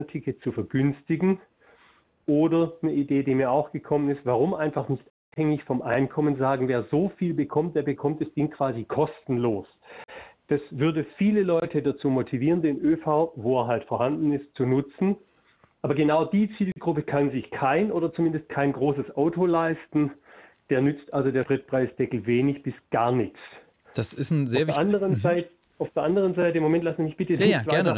Ticket zu vergünstigen. Oder eine Idee, die mir auch gekommen ist, warum einfach nicht abhängig vom Einkommen sagen, wer so viel bekommt, der bekommt das Ding quasi kostenlos. Das würde viele Leute dazu motivieren, den ÖV, wo er halt vorhanden ist, zu nutzen. Aber genau die Zielgruppe kann sich kein oder zumindest kein großes Auto leisten. Der nützt also der Spritpreisdeckel wenig bis gar nichts. Das ist ein sehr Auf der anderen Seite, im Moment lassen Sie mich bitte ja, gerne.